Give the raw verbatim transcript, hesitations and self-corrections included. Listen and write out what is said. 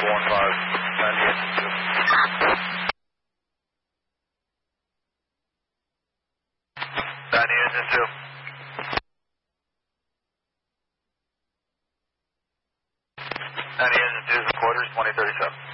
four one five, ninety engine two. ninety engine two. ninety engine two is the quarters, twenty thirty-seven.